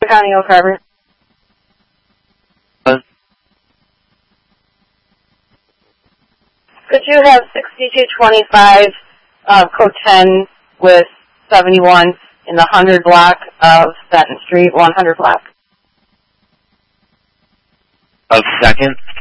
County, Oak Harbor. Could you have 6225 code 10 with 71 in the 100 block of Benton Street, 100 block? Of Second